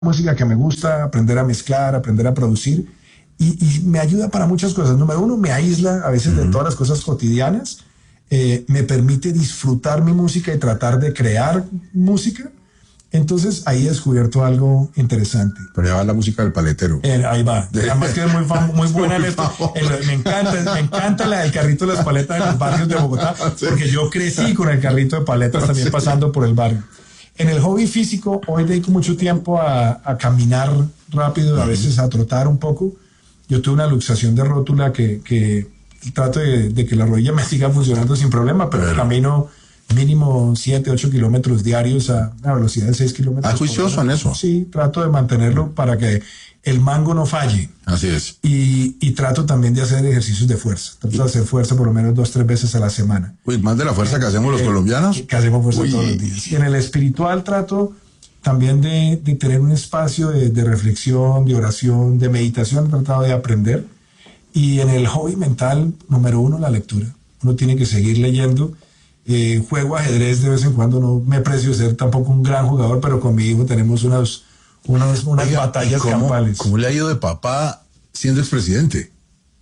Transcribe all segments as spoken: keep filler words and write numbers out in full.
música que me gusta, aprender a mezclar, aprender a producir, y, y me ayuda para muchas cosas. Número uno, me aísla a veces uh-huh. de todas las cosas cotidianas, eh, me permite disfrutar mi música y tratar de crear música. Entonces ahí he descubierto algo interesante. Pero ya va la música del paletero. Eh, ahí va. Además que es muy, fam- muy buena en esto. El, me encanta, me encanta la del carrito de las paletas en los barrios de Bogotá, sí. Porque yo crecí con el carrito de paletas también sí. pasando por el barrio. En el hobby físico, hoy dedico mucho tiempo a, a caminar rápido, a veces a trotar un poco. Yo tuve una luxación de rótula que, que trato de, de que la rodilla me siga funcionando sin problema, pero, pero. camino mínimo siete, ocho kilómetros diarios a una velocidad de seis kilómetros. ¿Ah, juicioso en eso? Sí, trato de mantenerlo para que el mango no falle. Así es. Y, y trato también de hacer ejercicios de fuerza. Trato de hacer fuerza por lo menos dos, tres veces a la semana. Uy, más de la fuerza que hacemos los eh, colombianos. Que hacemos fuerza Uy. todos los días. Y en el espiritual trato también de, de tener un espacio de, de reflexión, de oración, de meditación. He tratado de aprender. Y en el hobby mental, número uno, la lectura. Uno tiene que seguir leyendo. Eh, juego ajedrez de vez en cuando, no me aprecio ser tampoco un gran jugador, pero con mi hijo tenemos unas, unas, unas Oiga, batallas ¿cómo, campales. ¿Cómo le ha ido de papá siendo expresidente?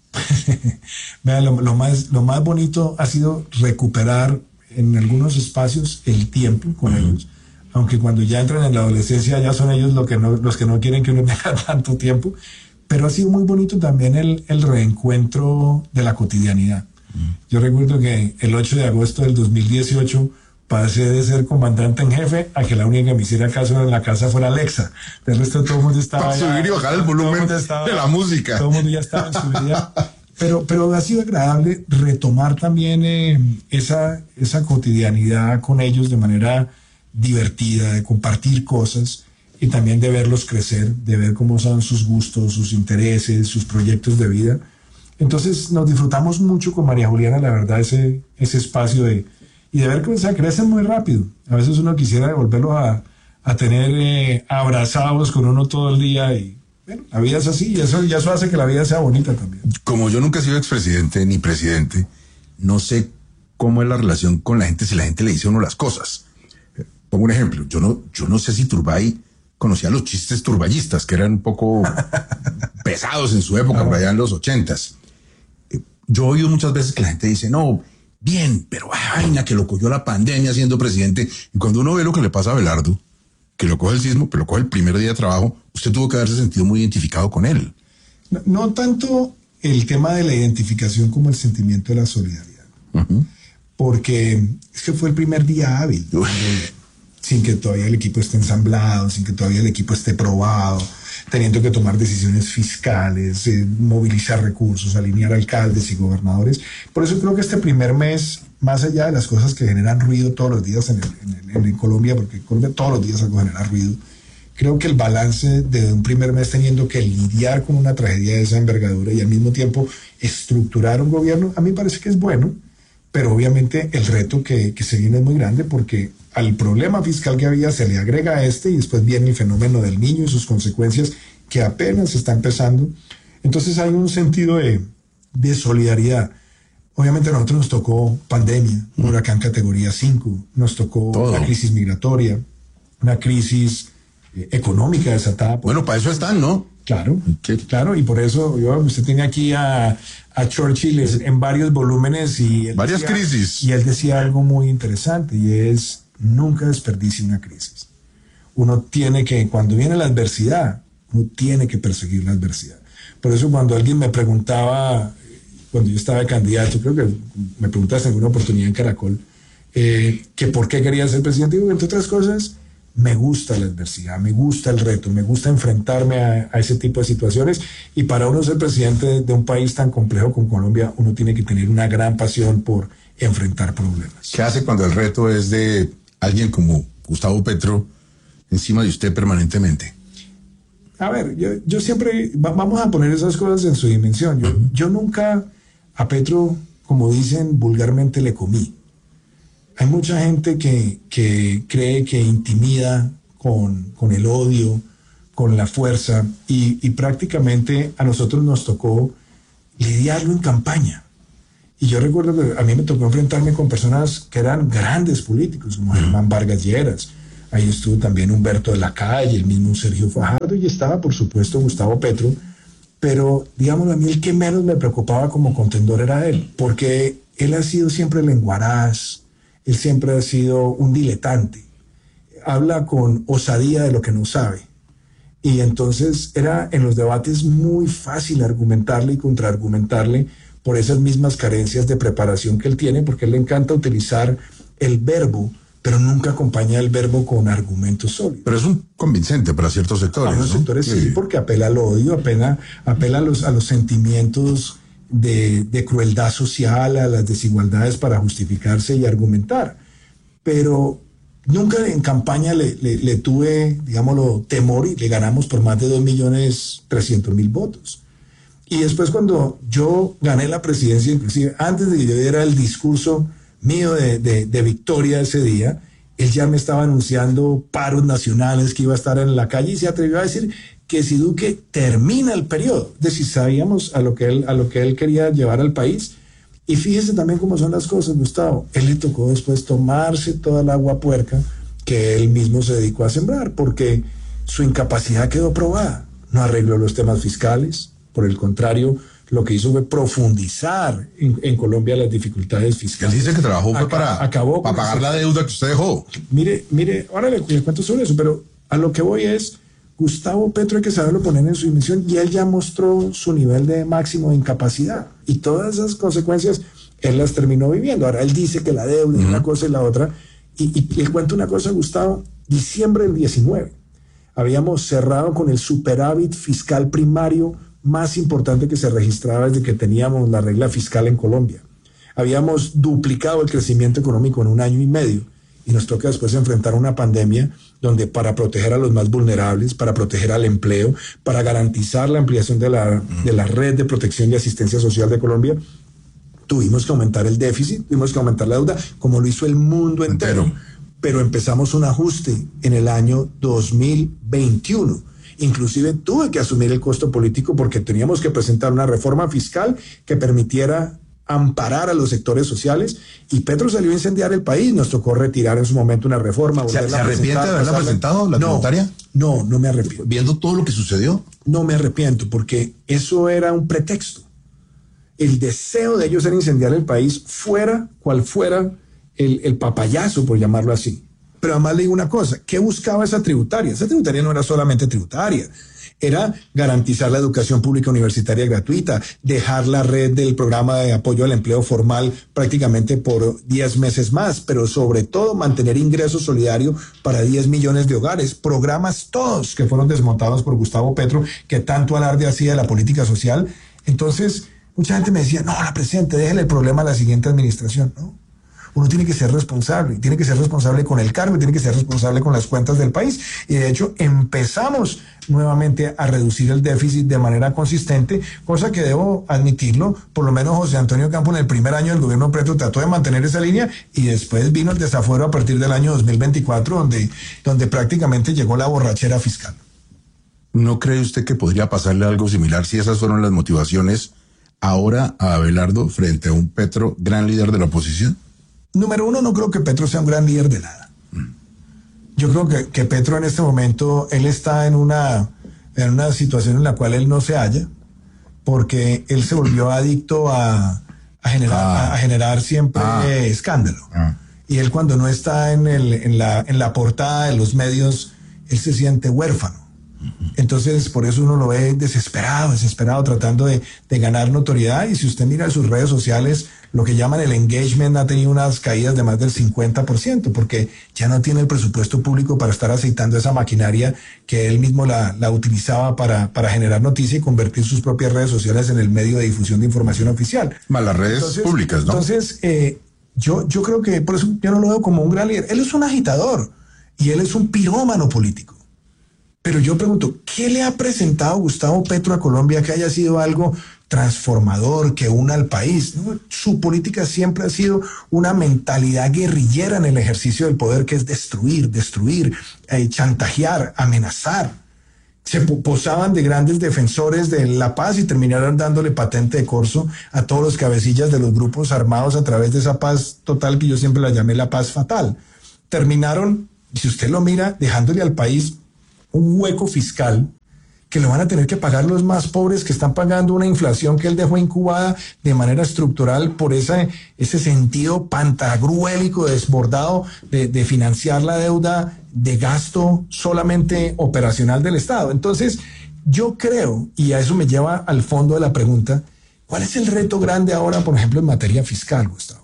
Vean, lo, lo, más, lo más bonito ha sido recuperar en algunos espacios el tiempo con uh-huh. ellos, aunque cuando ya entran en la adolescencia ya son ellos lo que no, los que no quieren que uno tenga tanto tiempo, pero ha sido muy bonito también el, el reencuentro de la cotidianidad. Yo recuerdo que el ocho de agosto del dos mil dieciocho pasé de ser comandante en jefe a que la única que me hiciera caso en la casa fuera Alexa. Del resto todo el mundo estaba... Para subir y bajar el volumen estaba, de la música. Todo el mundo ya estaba en su vida. Pero, pero ha sido agradable retomar también eh, esa, esa cotidianidad con ellos de manera divertida, de compartir cosas y también de verlos crecer, de ver cómo son sus gustos, sus intereses, sus proyectos de vida. Entonces nos disfrutamos mucho con María Juliana, la verdad, ese, ese espacio de, y de ver que o sea, crecen muy rápido. A veces uno quisiera devolverlos a, a tener eh, abrazados con uno todo el día y bueno, la vida es así y eso, y eso hace que la vida sea bonita también. Como yo nunca he sido expresidente ni presidente, no sé cómo es la relación con la gente si la gente le dice a uno las cosas. Pongo un ejemplo, yo no, yo no sé si Turbay conocía los chistes turbayistas, que eran un poco pesados en su época, por allá en los ochentas. Yo he oído muchas veces que la gente dice, no, bien, pero vaina, que lo cogió la pandemia siendo presidente. Y cuando uno ve lo que le pasa a Abelardo, que lo coge el sismo, pero lo coge el primer día de trabajo, usted tuvo que haberse sentido muy identificado con él. No, no tanto el tema de la identificación como el sentimiento de la solidaridad. Uh-huh. Porque es que fue el primer día hábil, sin que todavía el equipo esté ensamblado, sin que todavía el equipo esté probado, teniendo que tomar decisiones fiscales, eh, movilizar recursos, alinear alcaldes y gobernadores. Por eso creo que este primer mes, más allá de las cosas que generan ruido todos los días en, el, en, el, en Colombia, porque en Colombia todos los días algo genera ruido, creo que el balance de un primer mes teniendo que lidiar con una tragedia de esa envergadura y al mismo tiempo estructurar un gobierno, a mí me parece que es bueno, pero obviamente el reto que, que se viene es muy grande porque al problema fiscal que había se le agrega este y después viene el fenómeno del niño y sus consecuencias que apenas está empezando. Entonces hay un sentido de, de solidaridad. Obviamente a nosotros nos tocó pandemia, un huracán categoría cinco, nos tocó Todo. una crisis migratoria, una crisis eh, económica desatada. Bueno, para eso están, ¿no? Claro, ¿Qué? claro, y por eso yo, usted tiene aquí a, a Churchill en varios volúmenes y él varias decía, crisis. Y él decía algo muy interesante y es nunca desperdicie una crisis. Uno tiene que, cuando viene la adversidad, uno tiene que perseguir la adversidad. Por eso cuando alguien me preguntaba, cuando yo estaba de candidato, creo que me preguntaste en alguna oportunidad en Caracol, eh, que por qué quería ser presidente, digo, entre otras cosas, me gusta la adversidad, me gusta el reto, me gusta enfrentarme a, a ese tipo de situaciones y para uno ser presidente de, de un país tan complejo como Colombia, uno tiene que tener una gran pasión por enfrentar problemas. ¿Qué hace cuando el reto es de alguien como Gustavo Petro encima de usted permanentemente? A ver, yo, yo siempre, va, vamos a poner esas cosas en su dimensión. Yo, uh-huh. yo nunca a Petro, como dicen vulgarmente, le comí. Hay mucha gente que, que cree que intimida con, con el odio, con la fuerza, y, y prácticamente a nosotros nos tocó lidiarlo en campaña. Y yo recuerdo que a mí me tocó enfrentarme con personas que eran grandes políticos, como Germán Vargas Lleras, ahí estuvo también Humberto de la Calle, el mismo Sergio Fajardo, y estaba, por supuesto, Gustavo Petro, pero, digamos, a mí el que menos me preocupaba como contendor era él, porque él ha sido siempre lenguaraz, él siempre ha sido un diletante, habla con osadía de lo que no sabe, y entonces era en los debates muy fácil argumentarle y contraargumentarle por esas mismas carencias de preparación que él tiene, porque a él le encanta utilizar el verbo, pero nunca acompaña el verbo con argumentos sólidos. Pero es un convincente para ciertos sectores. Para los ¿no? sectores sí, sí, porque apela al odio, apela, apela a, los, a los sentimientos de, de crueldad social, a las desigualdades para justificarse y argumentar. Pero nunca en campaña le, le, le tuve, digámoslo, temor, y le ganamos por más de dos millones trescientos mil votos. Y después, cuando yo gané la presidencia, inclusive antes de que yo diera el discurso mío de, de, de victoria ese día, él ya me estaba anunciando paros nacionales, que iba a estar en la calle, y se atrevió a decir que si Duque termina el periodo, es decir, sabíamos a lo que él, a lo que él quería llevar al país. Y fíjese también cómo son las cosas, Gustavo. Él le tocó después tomarse toda el agua puerca que él mismo se dedicó a sembrar, porque su incapacidad quedó probada. No arregló los temas fiscales, por el contrario, lo que hizo fue profundizar en, en Colombia las dificultades fiscales. Él dice que trabajó fue Acá, para, acabó para pagar la deuda que usted dejó. Mire, mire, ahora le, le cuento sobre eso, pero a lo que voy es, Gustavo Petro hay que saberlo poner en su dimensión, y él ya mostró su nivel de máximo de incapacidad, y todas esas consecuencias él las terminó viviendo. Ahora él dice que la deuda es uh-huh. una cosa y la otra, y, y le cuento una cosa, Gustavo, diciembre del diecinueve, habíamos cerrado con el superávit fiscal primario más importante que se registraba desde que teníamos la regla fiscal en Colombia. Habíamos duplicado el crecimiento económico en un año y medio, y nos toca después enfrentar una pandemia donde, para proteger a los más vulnerables, para proteger al empleo, para garantizar la ampliación de la, de la red de protección y asistencia social de Colombia, tuvimos que aumentar el déficit, tuvimos que aumentar la deuda, como lo hizo el mundo entero. entero. Pero empezamos un ajuste en el año dos mil veintiuno. Inclusive tuve que asumir el costo político, porque teníamos que presentar una reforma fiscal que permitiera amparar a los sectores sociales, y Petro salió a incendiar el país. Nos tocó retirar en su momento una reforma. ¿Se, ¿se arrepiente de haberla presentado, la tributaria? No, no, no me arrepiento. ¿Viendo todo lo que sucedió? No me arrepiento, porque eso era un pretexto. El deseo de ellos era incendiar el país, fuera cual fuera el, el papayazo, por llamarlo así. Pero además le digo una cosa, ¿qué buscaba esa tributaria? Esa tributaria no era solamente tributaria, era garantizar la educación pública universitaria gratuita, dejar la red del programa de apoyo al empleo formal prácticamente por diez meses más, pero sobre todo mantener ingreso solidario para diez millones de hogares, programas todos que fueron desmontados por Gustavo Petro, que tanto alarde hacía de la política social. Entonces, mucha gente me decía, no, la presidente, déjele el problema a la siguiente administración, ¿no? Uno tiene que ser responsable, tiene que ser responsable con el cargo, tiene que ser responsable con las cuentas del país. Y de hecho empezamos nuevamente a reducir el déficit de manera consistente, cosa que debo admitirlo, por lo menos José Antonio Campo en el primer año del gobierno Petro trató de mantener esa línea, y después vino el desafuero a partir del año dos mil veinticuatro, donde, donde prácticamente llegó la borrachera fiscal. ¿No cree usted que podría pasarle algo similar si esas fueron las motivaciones ahora a Abelardo frente a un Petro gran líder de la oposición? Número uno, no creo que Petro sea un gran líder de nada. Yo creo que, que Petro en este momento, él está en una, en una situación en la cual él no se halla, porque él se volvió adicto a, a, generar, ah. a, a generar siempre ah. eh, escándalo. Ah. Y él, cuando no está en, el, en, la, en la portada de los medios, él se siente huérfano. Entonces, por eso uno lo ve desesperado, desesperado, tratando de, de ganar notoriedad. Y si usted mira sus redes sociales, lo que llaman el engagement ha tenido unas caídas de más del cincuenta por ciento, porque ya no tiene el presupuesto público para estar aceitando esa maquinaria que él mismo la, la utilizaba para, para generar noticia y convertir sus propias redes sociales en el medio de difusión de información oficial. Más las redes entonces, públicas, ¿no? Entonces, eh, yo, yo creo que por eso yo no lo veo como un gran líder. Él es un agitador y él es un pirómano político. Pero yo pregunto, ¿qué le ha presentado Gustavo Petro a Colombia que haya sido algo transformador, que una al país? ¿No? Su política siempre ha sido una mentalidad guerrillera en el ejercicio del poder, que es destruir, destruir, eh, chantajear, amenazar. Se posaban de grandes defensores de la paz y terminaron dándole patente de corso a todos los cabecillas de los grupos armados a través de esa paz total que yo siempre la llamé la paz fatal. Terminaron si usted lo mira, dejándole al país un hueco fiscal que lo van a tener que pagar los más pobres, que están pagando una inflación que él dejó incubada de manera estructural por esa, ese sentido pantagruélico, desbordado de, de financiar la deuda de gasto solamente operacional del Estado. Entonces, yo creo, y a eso me lleva al fondo de la pregunta, ¿cuál es el reto grande ahora, por ejemplo, en materia fiscal, Gustavo?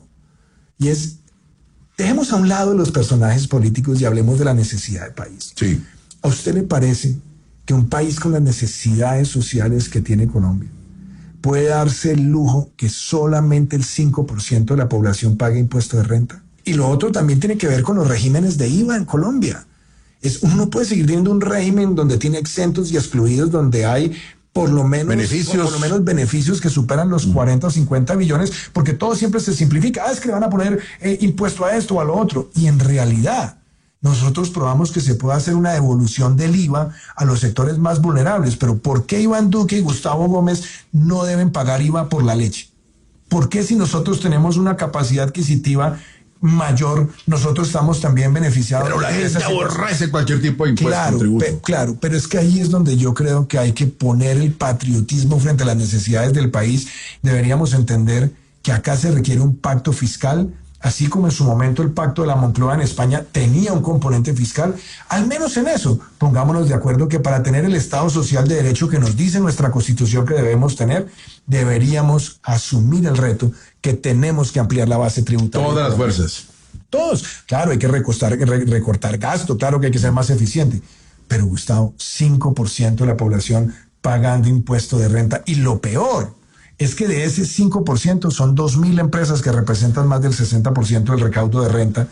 Y es, dejemos a un lado los personajes políticos y hablemos de la necesidad del país. Sí. ¿A usted le parece que un país con las necesidades sociales que tiene Colombia puede darse el lujo que solamente el cinco por ciento de la población pague impuesto de renta? Y lo otro también tiene que ver con los regímenes de I V A en Colombia. Es, uno no puede seguir teniendo un régimen donde tiene exentos y excluidos, donde hay por lo menos beneficios, por lo menos beneficios que superan los cuarenta o cincuenta billones, porque todo siempre se simplifica. Ah, es que le van a poner eh, impuesto a esto o a lo otro. Y en realidad, nosotros probamos que se puede hacer una devolución del I V A a los sectores más vulnerables. Pero ¿por qué Iván Duque y Gustavo Gómez no deben pagar I V A por la leche? ¿Por qué si nosotros tenemos una capacidad adquisitiva mayor, nosotros estamos también beneficiados? Pero la gente aborrece cualquier tipo de impuesto. Claro, pe claro, pero es que ahí es donde yo creo que hay que poner el patriotismo frente a las necesidades del país. Deberíamos entender que acá se requiere un pacto fiscal. Así como en su momento el pacto de la Moncloa en España tenía un componente fiscal, al menos en eso, pongámonos de acuerdo que para tener el Estado social de derecho que nos dice nuestra Constitución que debemos tener, deberíamos asumir el reto que tenemos que ampliar la base tributaria. Todas las fuerzas. Todos. Claro, hay que recortar, recortar gasto, claro que hay que ser más eficiente. Pero Gustavo, cinco por ciento de la población pagando impuesto de renta. Y lo peor es que de ese cinco por ciento son dos mil empresas que representan más del sesenta por ciento del recaudo de renta.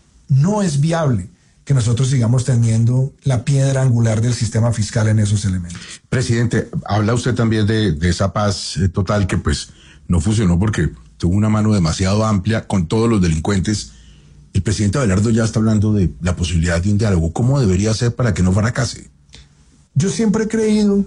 No es viable que nosotros sigamos teniendo la piedra angular del sistema fiscal en esos elementos. Presidente, habla usted también de, de esa paz eh, total que pues no funcionó porque tuvo una mano demasiado amplia con todos los delincuentes. El presidente Abelardo ya está hablando de la posibilidad de un diálogo. ¿Cómo debería ser para que no fracase? Yo siempre he creído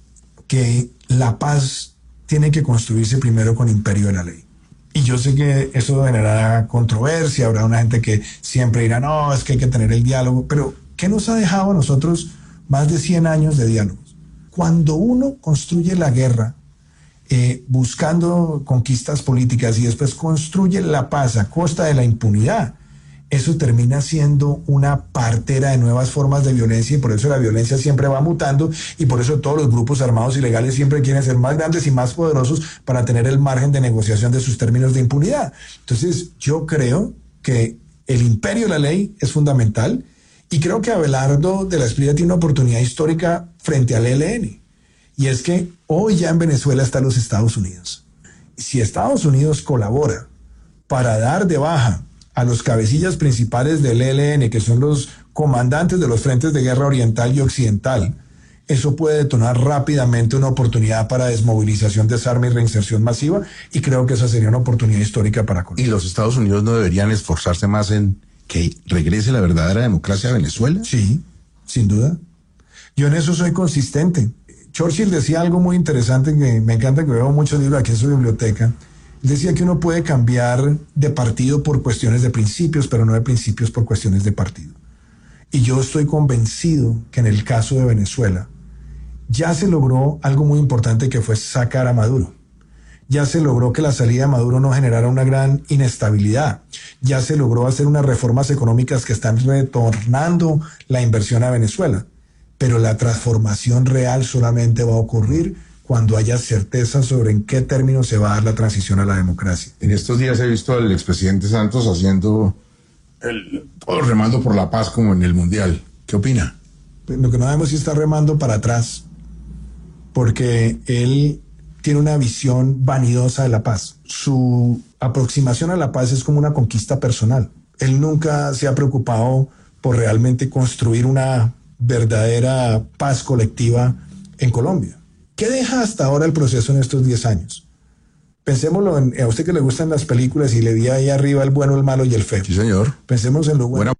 que la paz tiene que construirse primero con imperio de la ley. Y yo sé que eso generará controversia, habrá una gente que siempre dirá, no, es que hay que tener el diálogo, pero ¿qué nos ha dejado a nosotros más de cien años de diálogos? Cuando uno construye la guerra, eh, buscando conquistas políticas y después construye la paz a costa de la impunidad, eso termina siendo una partera de nuevas formas de violencia y por eso la violencia siempre va mutando y por eso todos los grupos armados ilegales siempre quieren ser más grandes y más poderosos para tener el margen de negociación de sus términos de impunidad. Entonces yo creo que el imperio de la ley es fundamental y creo que Abelardo de la Espriella tiene una oportunidad histórica frente al E L N y es que hoy ya en Venezuela están los Estados Unidos. Si Estados Unidos colabora para dar de baja a los cabecillas principales del E L N, que son los comandantes de los frentes de guerra oriental y occidental, eso puede detonar rápidamente una oportunidad para desmovilización, desarme y reinserción masiva, y creo que esa sería una oportunidad histórica para Colombia. ¿Y los Estados Unidos no deberían esforzarse más en que regrese la verdadera democracia a Venezuela? Sí, sin duda. Yo en eso soy consistente. Churchill decía algo muy interesante, que me encanta, que veo muchos libros aquí en su biblioteca. Decía que uno puede cambiar de partido por cuestiones de principios, pero no de principios por cuestiones de partido. Y yo estoy convencido que en el caso de Venezuela ya se logró algo muy importante, que fue sacar a Maduro. Ya se logró que la salida de Maduro no generara una gran inestabilidad. Ya se logró hacer unas reformas económicas que están retornando la inversión a Venezuela. Pero la transformación real solamente va a ocurrir cuando haya certeza sobre en qué términos se va a dar la transición a la democracia. En estos días he visto al expresidente Santos haciendo el, todo remando por la paz como en el Mundial. ¿Qué opina? Pues lo que no sabemos es si está remando para atrás, porque él tiene una visión vanidosa de la paz. Su aproximación a la paz es como una conquista personal. Él nunca se ha preocupado por realmente construir una verdadera paz colectiva en Colombia. ¿Qué deja hasta ahora el proceso en estos diez años? Pensémoslo en, a usted que le gustan las películas y le vi ahí arriba el bueno, el malo y el feo. Sí, señor. Pensemos en lo bueno.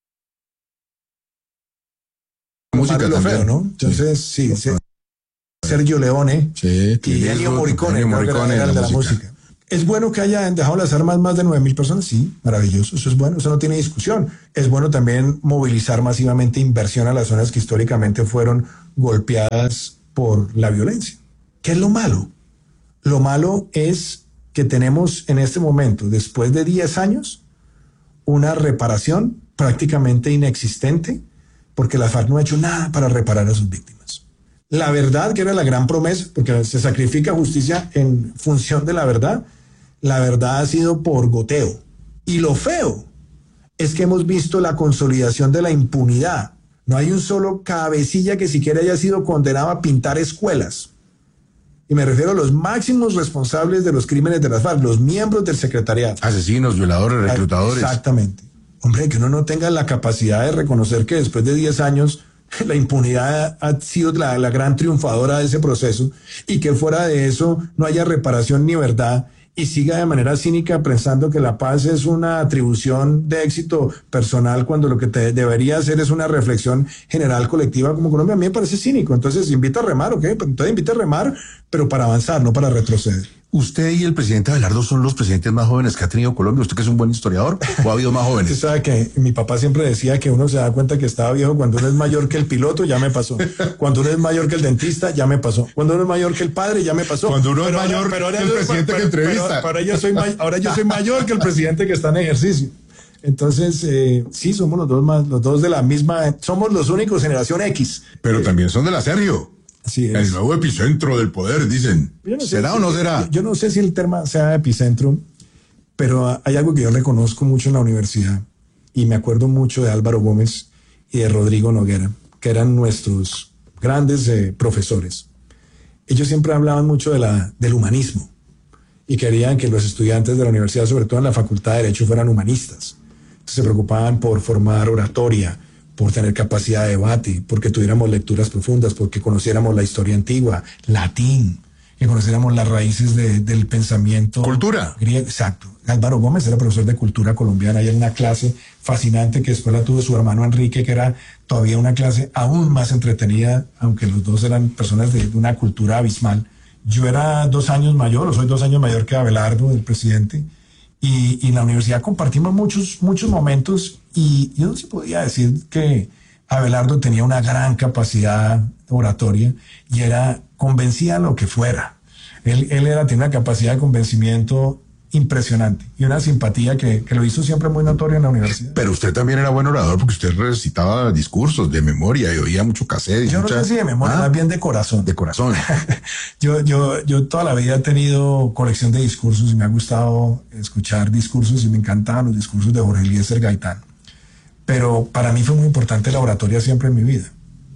Buena música y lo también. feo, ¿no? Entonces, sí, sí, sí. Sergio Leone sí, y Ennio Morricone, Ennio Morricone creo que era el de la música. música. ¿Es bueno que hayan dejado las armas más de nueve mil personas? Sí, maravilloso, eso es bueno, eso no tiene discusión. Es bueno también movilizar masivamente inversión a las zonas que históricamente fueron golpeadas por la violencia. ¿Qué es lo malo? Lo malo es que tenemos en este momento, después de diez años, una reparación prácticamente inexistente, porque la FARC no ha hecho nada para reparar a sus víctimas. La verdad, que era la gran promesa, porque se sacrifica justicia en función de la verdad, la verdad ha sido por goteo. Y lo feo es que hemos visto la consolidación de la impunidad. No hay un solo cabecilla que siquiera haya sido condenado a pintar escuelas. Y me refiero a los máximos responsables de los crímenes de las FARC, los miembros del secretariado. Asesinos, violadores, reclutadores. Exactamente. Hombre, que uno no tenga la capacidad de reconocer que después de diez años la impunidad ha sido la, la gran triunfadora de ese proceso y que fuera de eso no haya reparación ni verdad y siga de manera cínica pensando que la paz es una atribución de éxito personal cuando lo que te debería hacer es una reflexión general colectiva como Colombia. A mí me parece cínico. Entonces, invita a remar, ¿ok? Entonces invita a remar, pero para avanzar, no para retroceder. ¿Usted y el presidente Abelardo son los presidentes más jóvenes que ha tenido Colombia? ¿Usted que es un buen historiador o ha habido más jóvenes? Usted sabe que mi papá siempre decía que uno se da cuenta que estaba viejo cuando uno es mayor que el piloto, ya me pasó. Cuando uno es mayor que el dentista, ya me pasó. Cuando uno es mayor que el padre, ya me pasó. Cuando uno pero es mayor ahora, pero que el presidente pero, que entrevista. Pero, pero, pero yo soy may, ahora yo soy mayor que el presidente que está en ejercicio. Entonces, eh, sí, somos los dos más, los dos de la misma, somos los únicos generación X. Pero eh, también son de la Sergio. Así es. El nuevo epicentro del poder, dicen. No ¿Será sé, o no será? Yo, yo no sé si el tema sea epicentro, pero hay algo que yo reconozco mucho en la universidad, y me acuerdo mucho de Álvaro Gómez y de Rodrigo Noguera, que eran nuestros grandes eh, profesores. Ellos siempre hablaban mucho de la, del humanismo, y querían que los estudiantes de la universidad, sobre todo en la Facultad de Derecho, fueran humanistas. Entonces se preocupaban por formar oratoria, por tener capacidad de debate, porque tuviéramos lecturas profundas, porque conociéramos la historia antigua, latín, que conociéramos las raíces de, del pensamiento cultura griego. Exacto. Álvaro Gómez era profesor de cultura colombiana y era una clase fascinante que después la tuvo su hermano Enrique, que era todavía una clase aún más entretenida, aunque los dos eran personas de, de una cultura abismal. Yo era dos años mayor, o soy dos años mayor que Abelardo, el presidente, y, y en la universidad compartimos muchos, muchos momentos, y yo no se podía decir que Abelardo tenía una gran capacidad oratoria y era convencía a lo que fuera. Él, él era, tenía una capacidad de convencimiento impresionante y una simpatía que, que lo hizo siempre muy notorio en la universidad. Pero usted también era buen orador porque usted recitaba discursos de memoria y oía mucho cassette. Yo mucha... no sé si de memoria, ¿Ah? Más bien de corazón. De corazón. yo, yo, yo toda la vida he tenido colección de discursos y me ha gustado escuchar discursos y me encantaban los discursos de Jorge Eliezer Gaitán. Pero para mí fue muy importante la oratoria siempre en mi vida.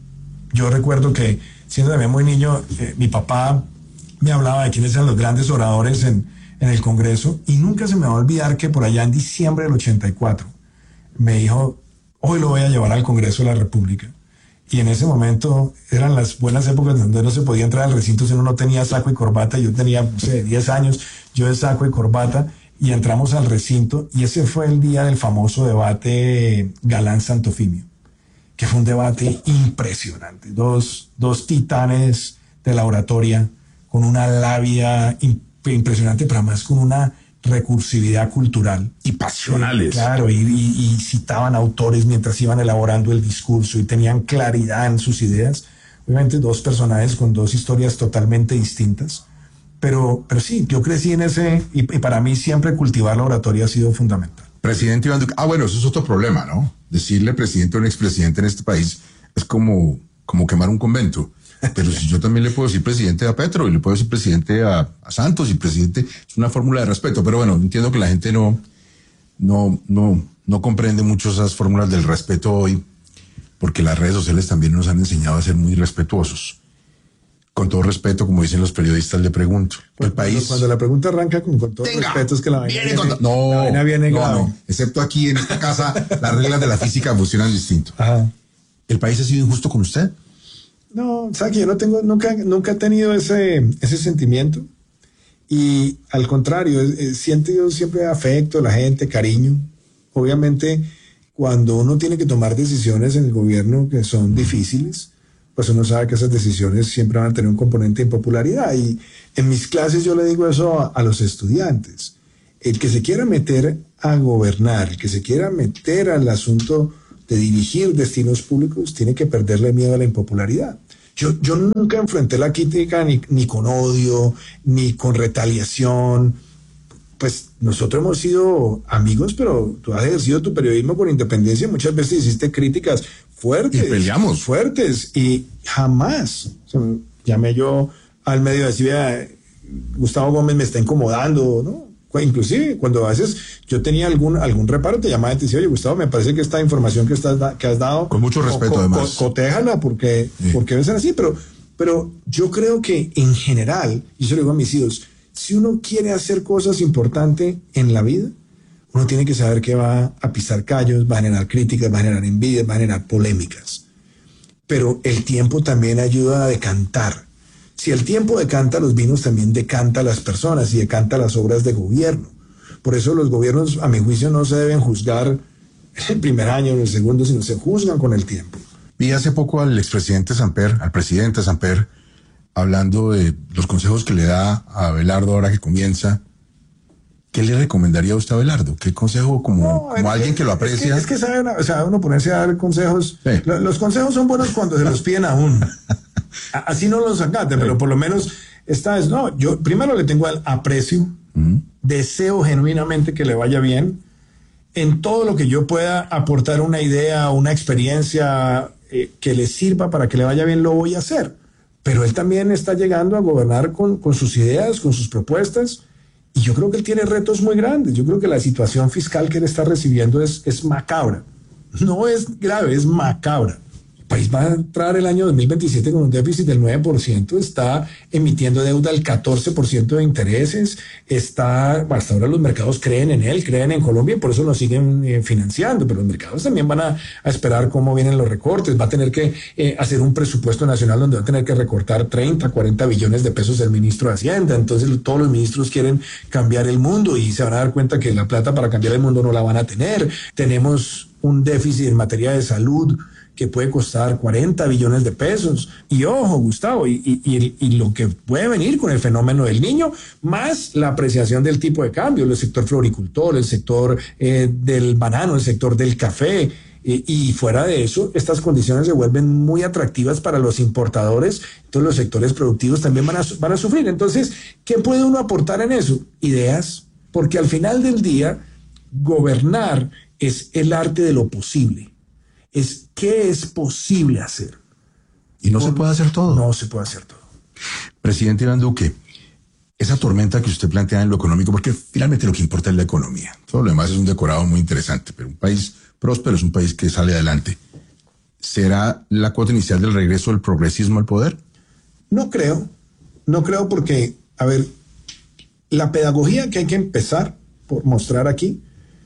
Yo recuerdo que siendo también muy niño, eh, mi papá me hablaba de quiénes eran los grandes oradores en, en el Congreso y nunca se me va a olvidar que por allá en diciembre del ochenta y cuatro me dijo, hoy lo voy a llevar al Congreso de la República. Y en ese momento eran las buenas épocas donde no se podía entrar al recinto si uno no tenía saco y corbata. Yo tenía, no sé, diez años, yo de saco y corbata, y entramos al recinto y ese fue el día del famoso debate Galán-Santofimio, que fue un debate impresionante. Dos, dos titanes de la oratoria con una labia imp impresionante, pero además con una recursividad cultural. Y pasionales. Eh, claro, y, y, y citaban autores mientras iban elaborando el discurso y tenían claridad en sus ideas. Obviamente dos personajes con dos historias totalmente distintas. Pero, pero sí, yo crecí en ese, y, y para mí siempre cultivar la oratoria ha sido fundamental. Presidente Iván Duque, ah, bueno, eso es otro problema, ¿no? Decirle presidente a un expresidente en este país es como, como quemar un convento. Pero si yo también le puedo decir presidente a Petro y le puedo decir presidente a, a Santos y presidente, es una fórmula de respeto. Pero bueno, entiendo que la gente no, no, no, no comprende mucho esas fórmulas del respeto hoy, porque las redes sociales también nos han enseñado a ser muy respetuosos. Con todo respeto, como dicen los periodistas, le pregunto. El cuando, país. Cuando la pregunta arranca con, con todo Tenga, respeto, es que la vaina viene. viene, Con, no, la vaina viene no, grave. no. Excepto aquí en esta casa, las reglas de la física funcionan distinto. Ajá. ¿El país ha sido injusto con usted? No, o sea, que yo no tengo, nunca, nunca he tenido ese, ese sentimiento. Y al contrario, he sentido siempre afecto, la gente, cariño. Obviamente, cuando uno tiene que tomar decisiones en el gobierno que son difíciles, pues uno sabe que esas decisiones siempre van a tener un componente de impopularidad. Y en mis clases yo le digo eso a, a los estudiantes. El que se quiera meter a gobernar, el que se quiera meter al asunto de dirigir destinos públicos, tiene que perderle miedo a la impopularidad. Yo, yo nunca enfrenté la crítica ni, ni con odio, ni con retaliación. Pues nosotros hemos sido amigos, pero tú has ejercido tu periodismo con independencia. Muchas veces hiciste críticas fuertes. Y peleamos. Fuertes. Y jamás, o sea, llamé yo al medio y decía, Gustavo Gómez me está incomodando, ¿no? Inclusive cuando a veces yo tenía algún algún reparo, te llamaba y te decía, oye, Gustavo, me parece que esta información que, estás, que has dado... Con mucho respeto, co, co, además. Co, cotéjala porque, sí. porque debe ser así. Pero, pero yo creo que en general, y yo le digo a mis hijos, si uno quiere hacer cosas importantes en la vida, uno tiene que saber que va a pisar callos, va a generar críticas, va a generar envidias, va a generar polémicas. Pero el tiempo también ayuda a decantar. Si el tiempo decanta los vinos, también decanta a las personas y decanta las obras de gobierno. Por eso los gobiernos, a mi juicio, no se deben juzgar en el primer año o en el segundo, sino se juzgan con el tiempo. Vi hace poco al expresidente Samper, al presidente Samper, hablando de los consejos que le da a Abelardo ahora que comienza. ¿Qué le recomendaría a usted a Abelardo? ¿Qué consejo como, no, como alguien es, que lo aprecia? Es que, es que sabe, una, o sea, uno ponerse a dar consejos. Sí. Los, los consejos son buenos cuando se los piden a uno. Así no los acate, sí. Pero por lo menos esta es, no, yo primero le tengo al aprecio, uh-huh. Deseo genuinamente que le vaya bien. En todo lo que yo pueda aportar una idea, una experiencia eh, que le sirva para que le vaya bien, lo voy a hacer. Pero él también está llegando a gobernar con, con sus ideas, con sus propuestas. Y yo creo que él tiene retos muy grandes. Yo creo que la situación fiscal que él está recibiendo es, es macabra. No es grave, es macabra. El país va a entrar el año dos mil veintisiete con un déficit del nueve por ciento, está emitiendo deuda al catorce por ciento de intereses, está, hasta ahora los mercados creen en él, creen en Colombia y por eso nos siguen eh, financiando, pero los mercados también van a, a esperar cómo vienen los recortes, va a tener que eh, hacer un presupuesto nacional donde va a tener que recortar treinta, cuarenta billones de pesos el ministro de Hacienda, entonces todos los ministros quieren cambiar el mundo y se van a dar cuenta que la plata para cambiar el mundo no la van a tener. Tenemos un déficit en materia de salud que puede costar cuarenta billones de pesos. Y ojo, Gustavo, y, y, y, y lo que puede venir con el fenómeno del niño, más la apreciación del tipo de cambio, el sector floricultor, el sector eh, del banano, el sector del café. Eh, y fuera de eso, estas condiciones se vuelven muy atractivas para los importadores, entonces los sectores productivos también van a, van a sufrir. Entonces, ¿qué puede uno aportar en eso? Ideas, porque al final del día, gobernar es el arte de lo posible. Es qué es posible hacer. Y no Por, se puede hacer todo. No se puede hacer todo. Presidente Iván Duque, esa tormenta que usted plantea en lo económico, porque finalmente lo que importa es la economía. Todo lo demás es un decorado muy interesante, pero un país próspero es un país que sale adelante. ¿Será la cuota inicial del regreso del progresismo al poder? No creo. No creo porque, a ver, la pedagogía que hay que empezar por mostrar aquí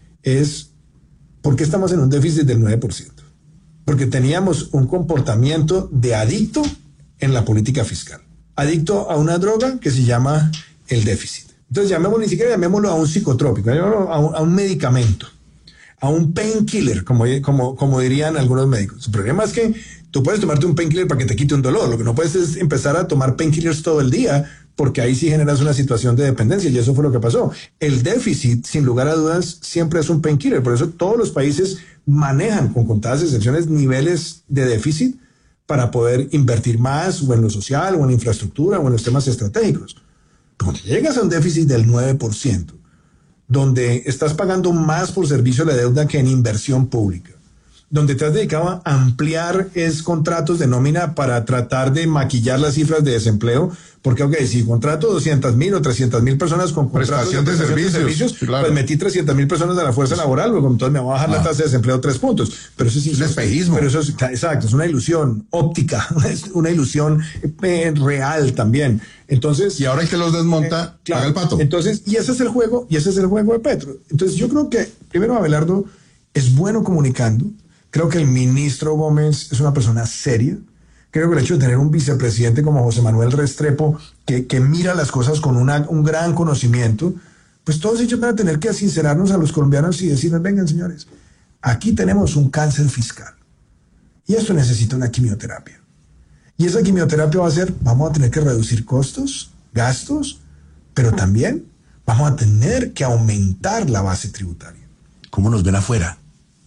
es por qué estamos en un déficit del nueve por ciento. Porque teníamos un comportamiento de adicto en la política fiscal. Adicto a una droga que se llama el déficit. Entonces llamémoslo, ni siquiera llamémoslo a un psicotrópico, llamémoslo a un, a un medicamento, a un painkiller, como, como, como dirían algunos médicos. El problema es que tú puedes tomarte un painkiller para que te quite un dolor. Lo que no puedes es empezar a tomar painkillers todo el día, porque ahí sí generas una situación de dependencia, y eso fue lo que pasó. El déficit, sin lugar a dudas, siempre es un painkiller. Por eso todos los países manejan, con contadas excepciones, niveles de déficit para poder invertir más o en lo social, o en infraestructura, o en los temas estratégicos. Pero cuando llegas a un déficit del nueve por ciento, donde estás pagando más por servicio de deuda que en inversión pública, donde te has dedicado a ampliar es contratos de nómina para tratar de maquillar las cifras de desempleo, porque, ok, si contrato doscientas mil o trescientas mil personas con prestación de, de servicios, de servicios sí, claro. Pues metí trescientas mil personas de la fuerza laboral, luego entonces me va a bajar ah. la tasa de desempleo tres puntos. Pero eso es, es un espejismo. Pero eso es, exacto, es una ilusión óptica, es una ilusión eh, real también. Entonces, y ahora que los desmonta, eh, claro, paga el pato. Entonces, y ese es el juego, y ese es el juego de Petro. Entonces, yo creo que, primero, Abelardo es bueno comunicando. Creo que el ministro Gómez es una persona seria. Creo que el hecho de tener un vicepresidente como José Manuel Restrepo, que, que mira las cosas con una, un gran conocimiento, pues todos ellos van a tener que sincerarnos a los colombianos y decirles, vengan señores, aquí tenemos un cáncer fiscal y esto necesita una quimioterapia. Y esa quimioterapia va a ser, vamos a tener que reducir costos, gastos, pero también vamos a tener que aumentar la base tributaria. ¿Cómo nos ven afuera?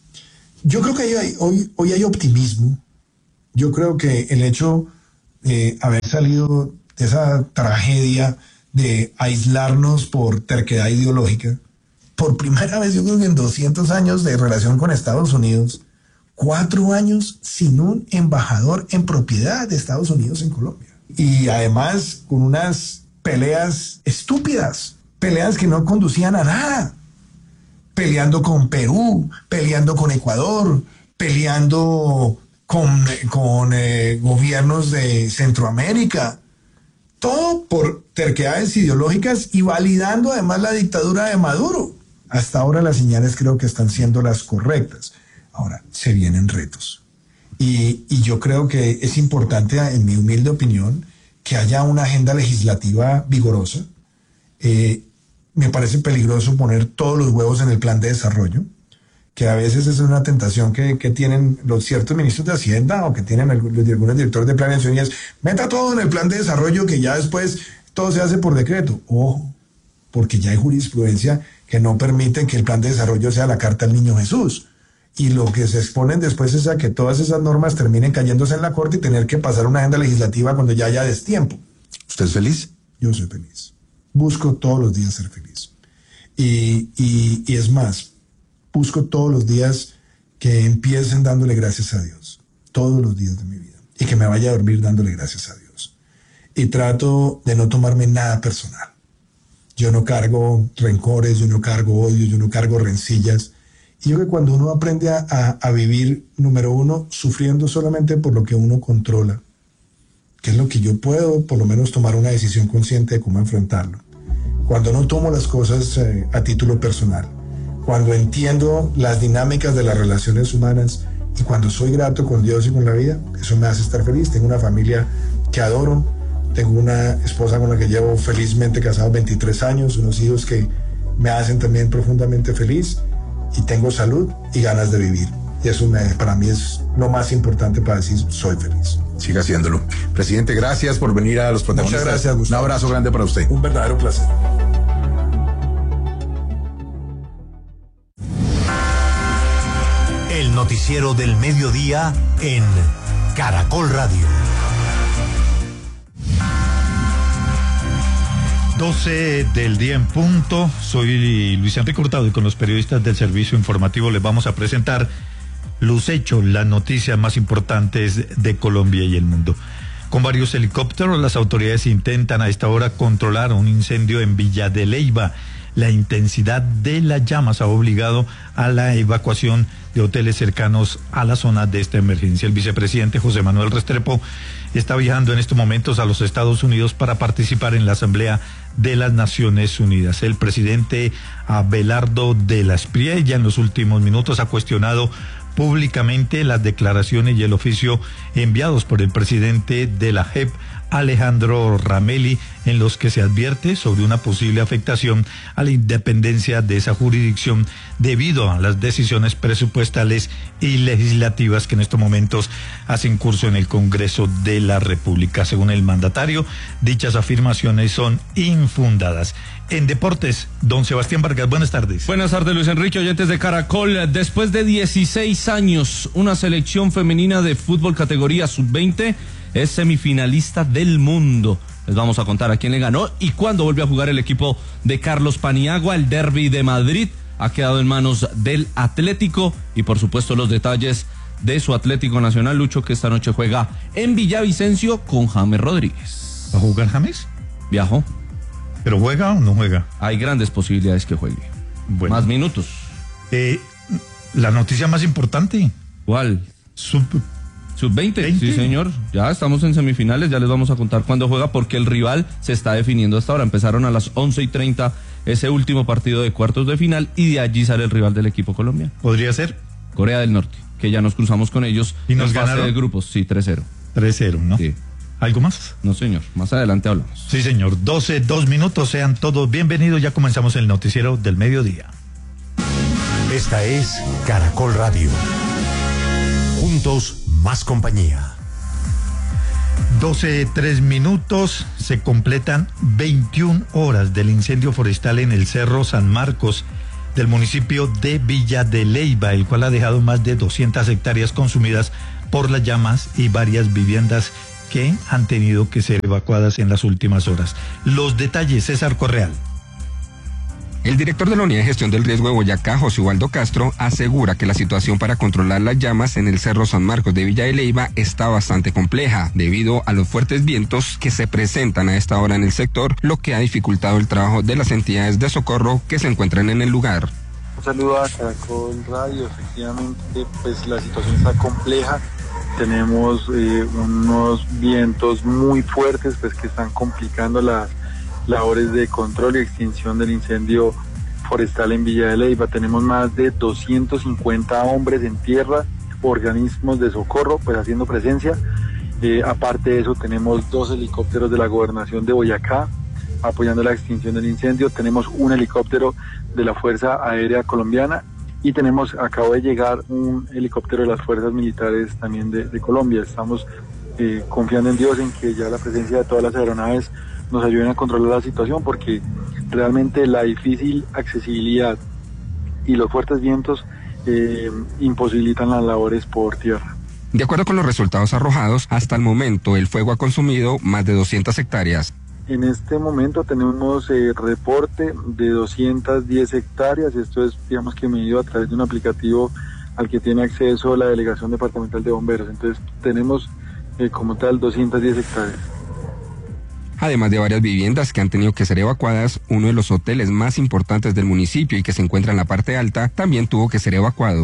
Yo creo que hay, hoy, hoy hay optimismo. Yo creo que el hecho de haber salido de esa tragedia de aislarnos por terquedad ideológica, por primera vez yo creo que en doscientos años de relación con Estados Unidos, cuatro años sin un embajador en propiedad de Estados Unidos en Colombia. Y además con unas peleas estúpidas, peleas que no conducían a nada. Peleando con Perú, peleando con Ecuador, peleando con, con eh, gobiernos de Centroamérica. Todo por terquedades ideológicas y validando además la dictadura de Maduro. Hasta ahora las señales creo que están siendo las correctas. Ahora, se vienen retos. Y, y yo creo que es importante, en mi humilde opinión, que haya una agenda legislativa vigorosa. Eh, me parece peligroso poner todos los huevos en el plan de desarrollo, que a veces es una tentación que, que tienen los ciertos ministros de Hacienda o que tienen algunos, algunos directores de planeación, y es, meta todo en el plan de desarrollo que ya después todo se hace por decreto. Ojo, porque ya hay jurisprudencia que no permite que el plan de desarrollo sea la carta al niño Jesús. Y lo que se exponen después es a que todas esas normas terminen cayéndose en la corte y tener que pasar una agenda legislativa cuando ya haya destiempo. ¿Usted es feliz? Yo soy feliz. Busco todos los días ser feliz. Y, y, y es más, busco todos los días que empiecen dándole gracias a Dios. Todos los días de mi vida. Y que me vaya a dormir dándole gracias a Dios. Y trato de no tomarme nada personal. Yo no cargo rencores, yo no cargo odio, yo no cargo rencillas. Y yo creo que cuando uno aprende a, a, a vivir, número uno, sufriendo solamente por lo que uno controla, que es lo que yo puedo, por lo menos tomar una decisión consciente de cómo enfrentarlo. Cuando no tomo las cosas eh, a título personal, cuando entiendo las dinámicas de las relaciones humanas y cuando soy grato con Dios y con la vida, eso me hace estar feliz. Tengo una familia que adoro, tengo una esposa con la que llevo felizmente casado veintitrés años, unos hijos que me hacen también profundamente feliz, y tengo salud y ganas de vivir. Y eso me, para mí es lo más importante para decir soy feliz. Siga haciéndolo. Presidente, gracias por venir a Los Protagonistas. Muchas gracias, Gustavo. Un abrazo grande para usted. Un verdadero placer. El noticiero del mediodía en Caracol Radio. doce del día en punto. Soy Luis Enrique Hurtado y con los periodistas del servicio informativo les vamos a presentar los hechos, las noticias más importantes de Colombia y el mundo. Con varios helicópteros, las autoridades intentan a esta hora controlar un incendio en Villa de Leyva. La intensidad de las llamas ha obligado a la evacuación de hoteles cercanos a la zona de esta emergencia. El vicepresidente José Manuel Restrepo está viajando en estos momentos a los Estados Unidos para participar en la Asamblea de las Naciones Unidas. El presidente Abelardo de la Espriella en los últimos minutos ha cuestionado públicamente las declaraciones y el oficio enviados por el presidente de la J E P, Alejandro Ramelli, en los que se advierte sobre una posible afectación a la independencia de esa jurisdicción debido a las decisiones presupuestales y legislativas que en estos momentos hacen curso en el Congreso de la República. Según el mandatario, dichas afirmaciones son infundadas. En deportes, don Sebastián Vargas, buenas tardes. Buenas tardes, Luis Enrique, oyentes de Caracol. Después de dieciséis años, una selección femenina de fútbol categoría sub veinte es semifinalista del mundo. Les vamos a contar a quién le ganó y cuándo vuelve a jugar el equipo de Carlos Paniagua. El derbi de Madrid ha quedado en manos del Atlético y por supuesto los detalles de su Atlético Nacional, Lucho, que esta noche juega en Villavicencio con James Rodríguez. ¿Va a jugar James? Viajó. ¿Pero juega o no juega? Hay grandes posibilidades que juegue. Bueno. Más minutos. Eh, la noticia más importante. ¿Cuál? Sub... sub veinte, sí señor, ya estamos en semifinales, ya les vamos a contar cuándo juega porque el rival se está definiendo hasta ahora. Empezaron a las once y treinta ese último partido de cuartos de final y de allí sale el rival del equipo colombiano. ¿Podría ser? Corea del Norte, que ya nos cruzamos con ellos. ¿Y nos en fase ganaron? de grupos, sí, tres cero. tres cero, ¿no? Sí. ¿Algo más? No señor, más adelante hablamos. Sí señor, doce, dos minutos, sean todos bienvenidos, ya comenzamos el noticiero del mediodía. Esta es Caracol Radio. Juntos, más compañía. doce, tres minutos, se completan veintiuna horas del incendio forestal en el Cerro San Marcos del municipio de Villa de Leyva, el cual ha dejado más de doscientas hectáreas consumidas por las llamas y varias viviendas que han tenido que ser evacuadas en las últimas horas. Los detalles, César Correal. El director de la Unidad de Gestión del Riesgo de Boyacá, José Ubaldo Castro, asegura que la situación para controlar las llamas en el Cerro San Marcos de Villa de Leyva está bastante compleja, debido a los fuertes vientos que se presentan a esta hora en el sector, lo que ha dificultado el trabajo de las entidades de socorro que se encuentran en el lugar. Un saludo a Caracol Radio. Efectivamente, pues la situación está compleja. Tenemos eh, unos vientos muy fuertes, pues que están complicando las labores de control y extinción del incendio forestal en Villa de Leyva. Tenemos más de doscientos cincuenta hombres en tierra, organismos de socorro, pues haciendo presencia. Eh, aparte de eso, tenemos dos helicópteros de la Gobernación de Boyacá apoyando la extinción del incendio. Tenemos un helicóptero de la Fuerza Aérea Colombiana y tenemos, acabo de llegar, un helicóptero de las Fuerzas Militares también de, de Colombia. Estamos eh, confiando en Dios en que ya la presencia de todas las aeronaves nos ayuden a controlar la situación, porque realmente la difícil accesibilidad y los fuertes vientos eh, imposibilitan las labores por tierra. De acuerdo con los resultados arrojados, hasta el momento el fuego ha consumido más de doscientas hectáreas. En este momento tenemos eh, reporte de doscientas diez hectáreas. Esto es, digamos que medido a través de un aplicativo al que tiene acceso la Delegación Departamental de Bomberos. Entonces tenemos eh, como tal doscientas diez hectáreas. Además de varias viviendas que han tenido que ser evacuadas, uno de los hoteles más importantes del municipio y que se encuentra en la parte alta también tuvo que ser evacuado.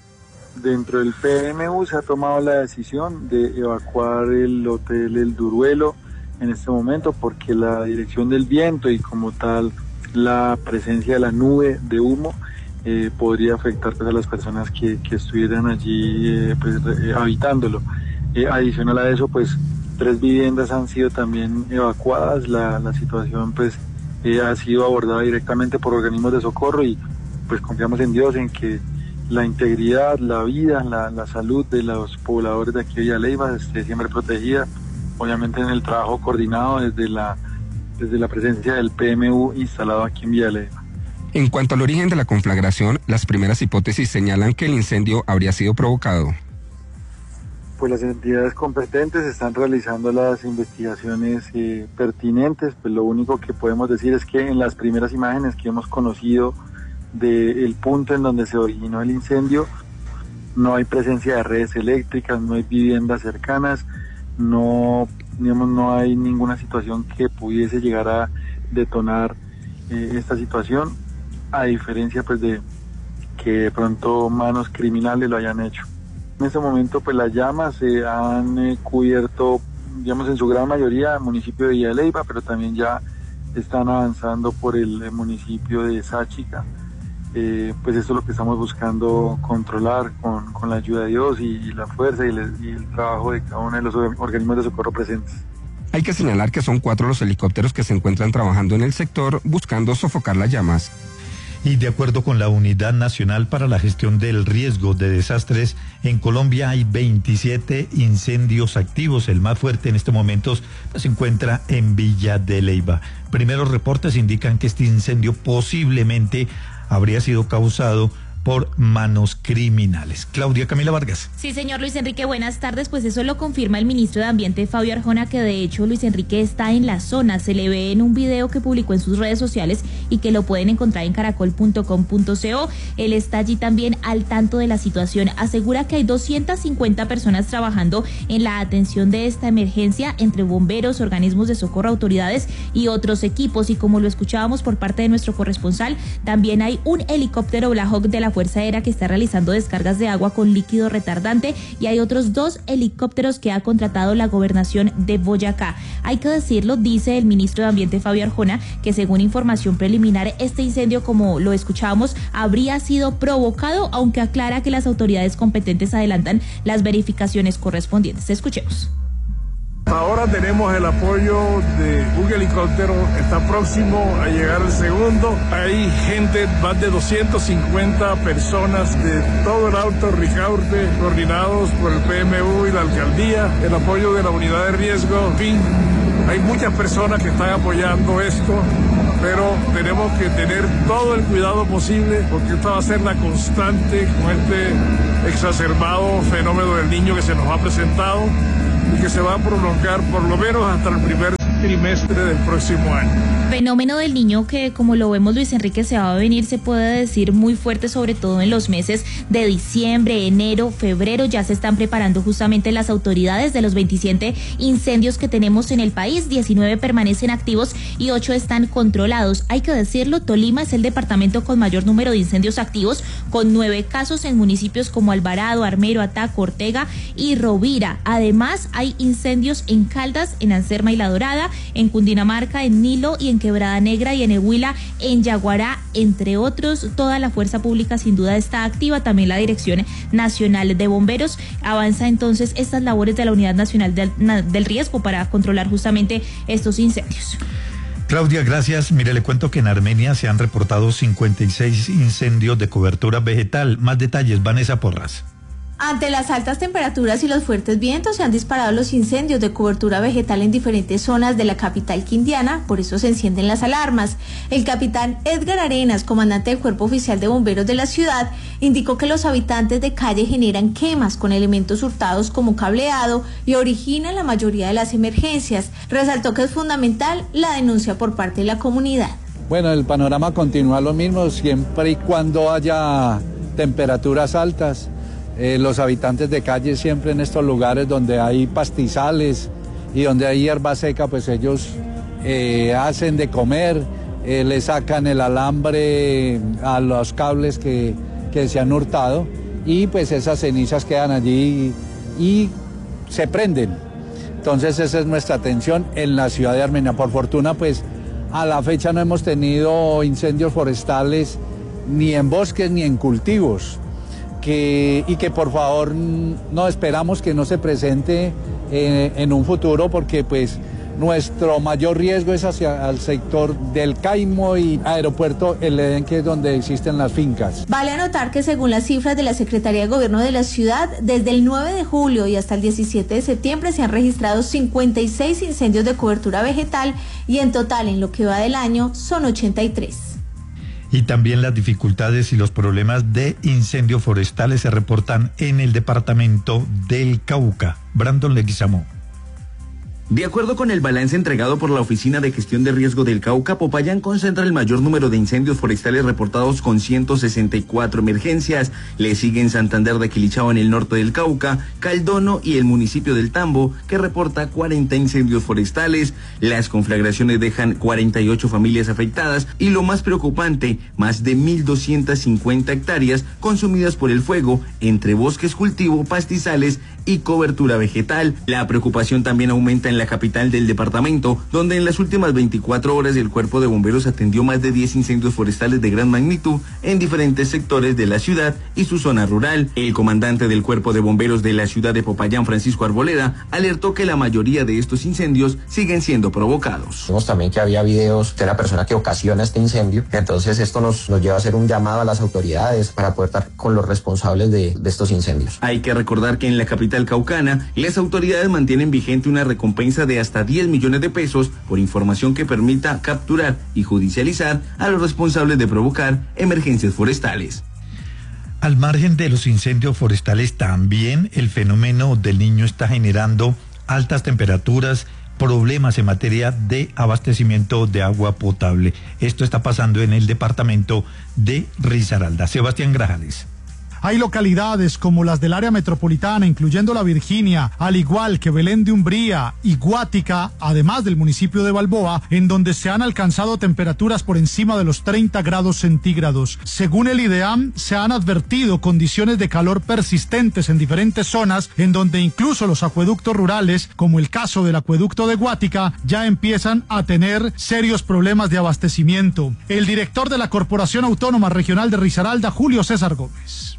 Dentro del P M U se ha tomado la decisión de evacuar el hotel El Duruelo en este momento, porque la dirección del viento y como tal la presencia de la nube de humo eh, podría afectar pues, a las personas que, que estuvieran allí eh, pues, eh, habitándolo. Eh, adicional a eso, pues tres viviendas han sido también evacuadas. La, la situación pues eh, ha sido abordada directamente por organismos de socorro y pues confiamos en Dios en que la integridad, la vida, la, la salud de los pobladores de aquí de Villa Leyva esté siempre protegida, obviamente en el trabajo coordinado desde la, desde la presencia del P M U instalado aquí en Villa Leyva. En cuanto al origen de la conflagración, las primeras hipótesis señalan que el incendio habría sido provocado. Pues las entidades competentes están realizando las investigaciones eh, pertinentes. Pues lo único que podemos decir es que en las primeras imágenes que hemos conocido del punto en donde se originó el incendio, no hay presencia de redes eléctricas, no hay viviendas cercanas, no, digamos, no hay ninguna situación que pudiese llegar a detonar eh, esta situación, a diferencia pues de que de pronto manos criminales lo hayan hecho. En este momento pues las llamas se han eh, cubierto, digamos, en su gran mayoría el municipio de Villa de Leyva, pero también ya están avanzando por el, el municipio de Sáchica. Eh, pues esto es lo que estamos buscando controlar con, con la ayuda de Dios y, y la fuerza y, le, y el trabajo de cada uno de los organismos de socorro presentes. Hay que señalar que son cuatro los helicópteros que se encuentran trabajando en el sector buscando sofocar las llamas. Y de acuerdo con la Unidad Nacional para la Gestión del Riesgo de Desastres, en Colombia hay veintisiete incendios activos. El más fuerte en este momento se encuentra en Villa de Leyva. Primeros reportes indican que este incendio posiblemente habría sido causado por manos criminales. Claudia Camila Vargas. Sí, señor Luis Enrique, buenas tardes. Pues eso lo confirma el ministro de Ambiente, Fabio Arjona, que de hecho Luis Enrique está en la zona. Se le ve en un video que publicó en sus redes sociales y que lo pueden encontrar en caracol punto com punto co. Él está allí también al tanto de la situación. Asegura que hay doscientas cincuenta personas trabajando en la atención de esta emergencia, entre bomberos, organismos de socorro, autoridades y otros equipos. Y como lo escuchábamos por parte de nuestro corresponsal, también hay un helicóptero Black Hawk de la Fuerza Aérea que está realizando descargas de agua con líquido retardante, y hay otros dos helicópteros que ha contratado la Gobernación de Boyacá. Hay que decirlo, dice el ministro de Ambiente, Fabio Arjona, que según información preliminar, este incendio, como lo escuchábamos, habría sido provocado, aunque aclara que las autoridades competentes adelantan las verificaciones correspondientes. Escuchemos. Ahora tenemos el apoyo de un helicóptero, está próximo a llegar el segundo. Hay gente, más de doscientas cincuenta personas de todo el Alto Ricaurte, coordinados por el P M U y la alcaldía, el apoyo de la unidad de riesgo. En fin, hay muchas personas que están apoyando esto, pero tenemos que tener todo el cuidado posible porque esta va a ser la constante con este exacerbado fenómeno del niño que se nos ha presentado y que se va a prolongar por lo menos hasta el primer trimestre del próximo año. Fenómeno del niño que, como lo vemos, Luis Enrique, se va a venir, se puede decir, muy fuerte, sobre todo en los meses de diciembre, enero, febrero. Ya se están preparando justamente las autoridades de los veintisiete incendios que tenemos en el país. diecinueve permanecen activos y ocho están controlados. Hay que decirlo, Tolima es el departamento con mayor número de incendios activos, con nueve casos en municipios como Alvarado, Armero, Ataco, Ortega y Rovira. Además, hay incendios en Caldas, en Anserma y La Dorada, en Cundinamarca, en Nilo y en Quebrada Negra y en el Huila, en Yaguará, entre otros. Toda la fuerza pública sin duda está activa, también la Dirección Nacional de Bomberos. Avanza entonces estas labores de la Unidad Nacional del, del Riesgo para controlar justamente estos incendios. Claudia, gracias. Mire, le cuento que en Armenia se han reportado cincuenta y seis incendios de cobertura vegetal. Más detalles, Vanessa Porras. Ante las altas temperaturas y los fuertes vientos se han disparado los incendios de cobertura vegetal en diferentes zonas de la capital quindiana, por eso se encienden las alarmas. El capitán Edgar Arenas, comandante del Cuerpo Oficial de Bomberos de la ciudad, indicó que los habitantes de calle generan quemas con elementos hurtados como cableado y originan la mayoría de las emergencias. Resaltó que es fundamental la denuncia por parte de la comunidad. Bueno, el panorama continúa lo mismo siempre y cuando haya temperaturas altas. Eh, los habitantes de calle siempre en estos lugares donde hay pastizales y donde hay hierba seca, pues ellos eh, hacen de comer, eh, le sacan el alambre a los cables que, que se han hurtado y pues esas cenizas quedan allí y, y se prenden. Entonces esa es nuestra atención en la ciudad de Armenia. Por fortuna pues a la fecha no hemos tenido incendios forestales ni en bosques ni en cultivos. Que, y que por favor no esperamos que no se presente eh, en un futuro porque pues nuestro mayor riesgo es hacia el sector del Caimo y aeropuerto El Edén, que es donde existen las fincas. Vale anotar que según las cifras de la Secretaría de Gobierno de la ciudad, desde el nueve de julio y hasta el diecisiete de septiembre se han registrado cincuenta y seis incendios de cobertura vegetal y en total en lo que va del año son ochenta y tres. Y también las dificultades y los problemas de incendios forestales se reportan en el departamento del Cauca. Brandon Leguizamo. De acuerdo con el balance entregado por la Oficina de Gestión de Riesgo del Cauca, Popayán concentra el mayor número de incendios forestales reportados con ciento sesenta y cuatro emergencias. Le siguen Santander de Quilichao en el norte del Cauca, Caldono y el municipio del Tambo, que reporta cuarenta incendios forestales. Las conflagraciones dejan cuarenta y ocho familias afectadas y lo más preocupante, más de mil doscientas cincuenta hectáreas consumidas por el fuego, entre bosques, cultivo, pastizales y cobertura vegetal. La preocupación también aumenta en la capital del departamento, donde en las últimas veinticuatro horas el Cuerpo de Bomberos atendió más de diez incendios forestales de gran magnitud en diferentes sectores de la ciudad y su zona rural. El comandante del Cuerpo de Bomberos de la ciudad de Popayán, Francisco Arboleda, alertó que la mayoría de estos incendios siguen siendo provocados. Vimos también que había videos de la persona que ocasiona este incendio, entonces esto nos, nos lleva a hacer un llamado a las autoridades para poder estar con los responsables de, de estos incendios. Hay que recordar que en la capital caucana, las autoridades mantienen vigente una recompensa de hasta diez millones de pesos por información que permita capturar y judicializar a los responsables de provocar emergencias forestales. Al margen de los incendios forestales, también el fenómeno del Niño está generando altas temperaturas, problemas en materia de abastecimiento de agua potable. Esto está pasando en el departamento de Risaralda. Sebastián Grajales. Hay localidades como las del área metropolitana, incluyendo La Virginia, al igual que Belén de Umbría y Guática, además del municipio de Balboa, en donde se han alcanzado temperaturas por encima de los treinta grados centígrados. Según el IDEAM, se han advertido condiciones de calor persistentes en diferentes zonas, en donde incluso los acueductos rurales, como el caso del acueducto de Guática, ya empiezan a tener serios problemas de abastecimiento. El director de la Corporación Autónoma Regional de Risaralda, Julio César Gómez.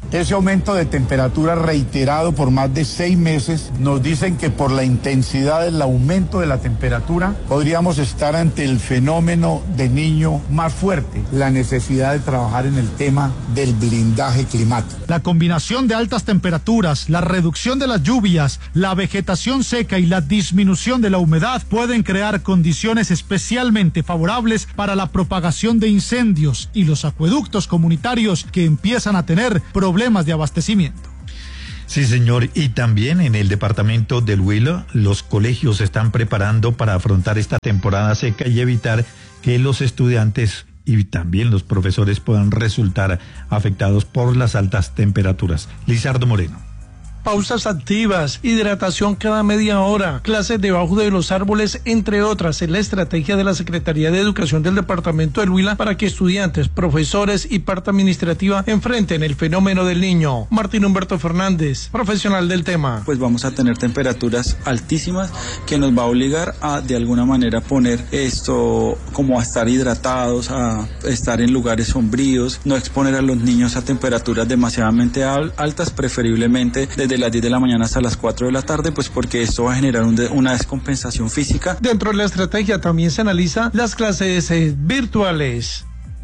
Ese aumento de temperatura reiterado por más de seis meses nos dicen que por la intensidad del aumento de la temperatura podríamos estar ante el fenómeno de niño más fuerte, la necesidad de trabajar en el tema del blindaje climático. La combinación de altas temperaturas, la reducción de las lluvias, la vegetación seca y la disminución de la humedad pueden crear condiciones especialmente favorables para la propagación de incendios y los acueductos comunitarios que empiezan a tener problemas de abastecimiento. Sí, señor, y también en el departamento del Huila, los colegios se están preparando para afrontar esta temporada seca y evitar que los estudiantes y también los profesores puedan resultar afectados por las altas temperaturas. Lizardo Moreno. Pausas activas, hidratación cada media hora, clases debajo de los árboles, entre otras, es la estrategia de la Secretaría de Educación del Departamento del Huila para que estudiantes, profesores y parte administrativa enfrenten el fenómeno del niño. Martín Humberto Fernández, profesional del tema. Pues vamos a tener temperaturas altísimas que nos va a obligar a de alguna manera poner esto como a estar hidratados, a estar en lugares sombríos, no exponer a los niños a temperaturas demasiadamente altas, preferiblemente desde las diez de la mañana hasta las cuatro de la tarde, pues porque esto va a generar un de, una descompensación física. Dentro de la estrategia también se analiza las clases eh, virtuales.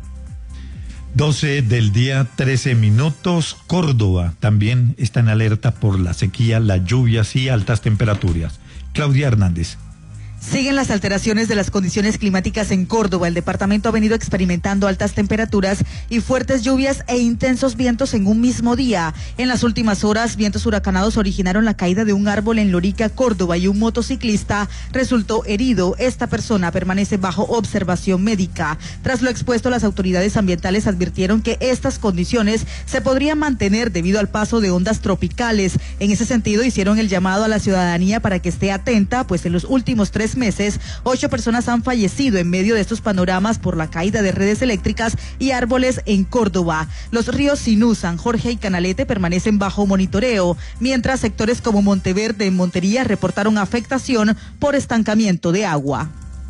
doce del día, trece minutos. Córdoba también está en alerta por la sequía, las lluvias y altas temperaturas. Claudia Hernández. Siguen las alteraciones de las condiciones climáticas en Córdoba. El departamento ha venido experimentando altas temperaturas y fuertes lluvias e intensos vientos en un mismo día. En las últimas horas, vientos huracanados originaron la caída de un árbol en Lorica, Córdoba, y un motociclista resultó herido. Esta persona permanece bajo observación médica. Tras lo expuesto, las autoridades ambientales advirtieron que estas condiciones se podrían mantener debido al paso de ondas tropicales. En ese sentido, hicieron el llamado a la ciudadanía para que esté atenta, pues en los últimos tres meses, ocho personas han fallecido en medio de estos panoramas por la caída de redes eléctricas y árboles en Córdoba. Los ríos Sinú, San Jorge y Canalete permanecen bajo monitoreo, mientras sectores como Monteverde y Montería reportaron afectación por estancamiento de agua.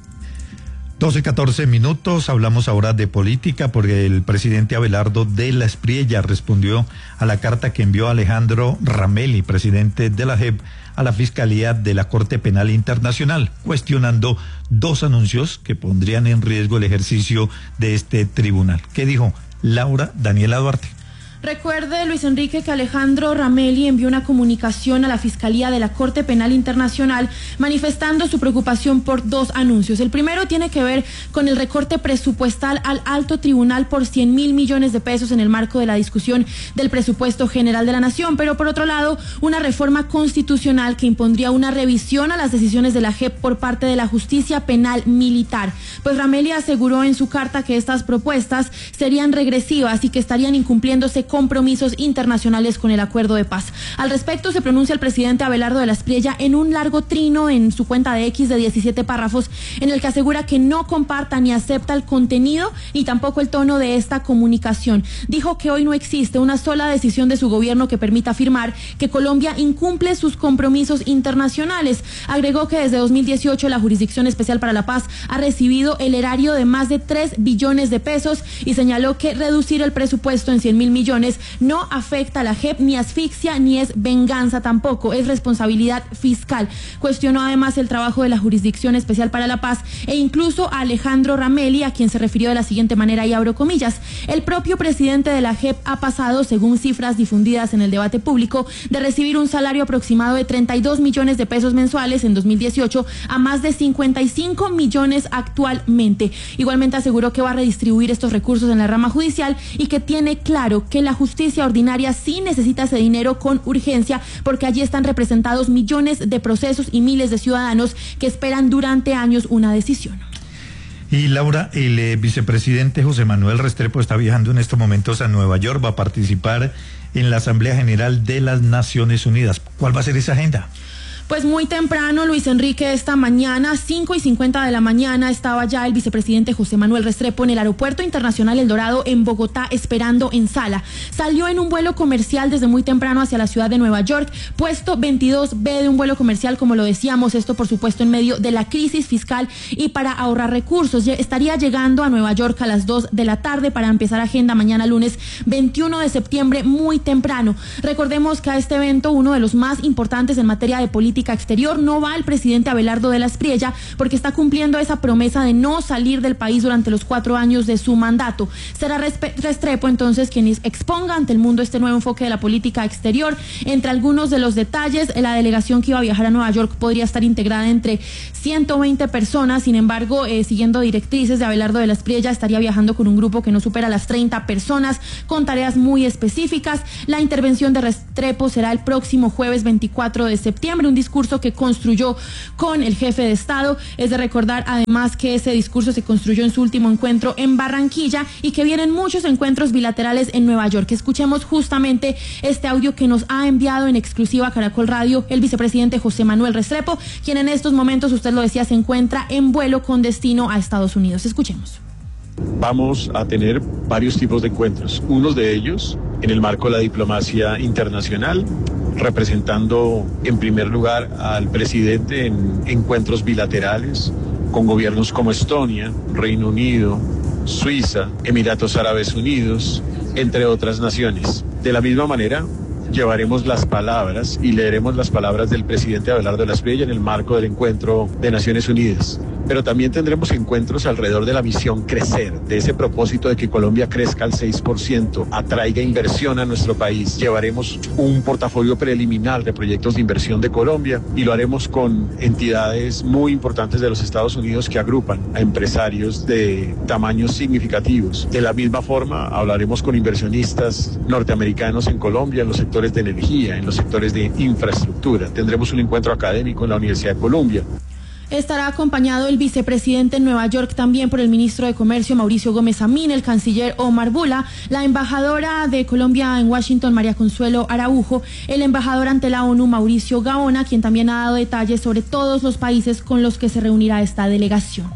doce, catorce minutos, hablamos ahora de política porque el presidente Abelardo de la Espriella respondió a la carta que envió Alejandro Ramelli, presidente de la J E P, a la Fiscalía de la Corte Penal Internacional, cuestionando dos anuncios que pondrían en riesgo el ejercicio de este tribunal. ¿Qué dijo Laura Daniela Duarte? Recuerde, Luis Enrique, que Alejandro Ramelli envió una comunicación a la Fiscalía de la Corte Penal Internacional manifestando su preocupación por dos anuncios. El primero tiene que ver con el recorte presupuestal al alto tribunal por cien mil millones de pesos en el marco de la discusión del presupuesto general de la Nación, pero por otro lado, una reforma constitucional que impondría una revisión a las decisiones de la J E P por parte de la justicia penal militar. Pues Ramelli aseguró en su carta que estas propuestas serían regresivas y que estarían incumpliéndose compromisos internacionales con el acuerdo de paz. Al respecto se pronuncia el presidente Abelardo de la Espriella en un largo trino en su cuenta de X de diecisiete párrafos, en el que asegura que no comparta ni acepta el contenido ni tampoco el tono de esta comunicación. Dijo que hoy no existe una sola decisión de su gobierno que permita afirmar que Colombia incumple sus compromisos internacionales. Agregó que desde dos mil dieciocho la Jurisdicción Especial para la Paz ha recibido el erario de más de tres billones de pesos y señaló que reducir el presupuesto en cien mil millones no afecta a la J E P, ni asfixia, ni es venganza tampoco, es responsabilidad fiscal. Cuestionó además el trabajo de la Jurisdicción Especial para la Paz e incluso a Alejandro Ramelli, a quien se refirió de la siguiente manera, y abro comillas: el propio presidente de la J E P ha pasado, según cifras difundidas en el debate público, de recibir un salario aproximado de treinta y dos millones de pesos mensuales en dos mil dieciocho a más de cincuenta y cinco millones actualmente. Igualmente aseguró que va a redistribuir estos recursos en la rama judicial y que tiene claro que la justicia ordinaria sí necesita ese dinero con urgencia, porque allí están representados millones de procesos y miles de ciudadanos que esperan durante años una decisión. Y Laura, el eh, vicepresidente José Manuel Restrepo está viajando en estos momentos a Nueva York, va a participar en la Asamblea General de las Naciones Unidas. ¿Cuál va a ser esa agenda? Pues muy temprano, Luis Enrique, esta mañana, cinco y cincuenta de la mañana, estaba ya el vicepresidente José Manuel Restrepo en el Aeropuerto Internacional El Dorado en Bogotá, esperando en sala. Salió en un vuelo comercial desde muy temprano hacia la ciudad de Nueva York, puesto veintidós B de un vuelo comercial, como lo decíamos, esto por supuesto en medio de la crisis fiscal y para ahorrar recursos. Estaría llegando a Nueva York a las dos de la tarde para empezar agenda mañana lunes veintiuno de septiembre, muy temprano. Recordemos que a este evento, uno de los más importantes en materia de política exterior, no va el presidente Abelardo de la Espriella porque está cumpliendo esa promesa de no salir del país durante los cuatro años de su mandato. Será Restrepo entonces quien exponga ante el mundo este nuevo enfoque de la política exterior. Entre algunos de los detalles, la delegación que iba a viajar a Nueva York podría estar integrada entre ciento veinte personas, sin embargo, eh, siguiendo directrices de Abelardo de la Espriella, estaría viajando con un grupo que no supera las treinta personas, con tareas muy específicas. La intervención de Restrepo será el próximo jueves veinticuatro de septiembre, un discurso que construyó con el jefe de Estado. Es de recordar además que ese discurso se construyó en su último encuentro en Barranquilla y que vienen muchos encuentros bilaterales en Nueva York. Escuchemos justamente este audio que nos ha enviado en exclusiva a Caracol Radio el vicepresidente José Manuel Restrepo, quien en estos momentos, usted lo decía, se encuentra en vuelo con destino a Estados Unidos. Escuchemos. Vamos a tener varios tipos de encuentros, unos de ellos en el marco de la diplomacia internacional, representando en primer lugar al presidente en encuentros bilaterales con gobiernos como Estonia, Reino Unido, Suiza, Emiratos Árabes Unidos, entre otras naciones. De la misma manera, llevaremos las palabras y leeremos las palabras del presidente Abelardo de la Espriella en el marco del encuentro de Naciones Unidas. Pero también tendremos encuentros alrededor de la misión Crecer, de ese propósito de que Colombia crezca al seis por ciento, atraiga inversión a nuestro país. Llevaremos un portafolio preliminar de proyectos de inversión de Colombia y lo haremos con entidades muy importantes de los Estados Unidos que agrupan a empresarios de tamaños significativos. De la misma forma, hablaremos con inversionistas norteamericanos en Colombia, en los sectores de energía, en los sectores de infraestructura. Tendremos un encuentro académico en la Universidad de Columbia. Estará acompañado el vicepresidente en Nueva York también por el ministro de Comercio Mauricio Gómez Amín, el canciller Omar Bula, la embajadora de Colombia en Washington María Consuelo Araujo, el embajador ante la ONU Mauricio Gaona, quien también ha dado detalles sobre todos los países con los que se reunirá esta delegación.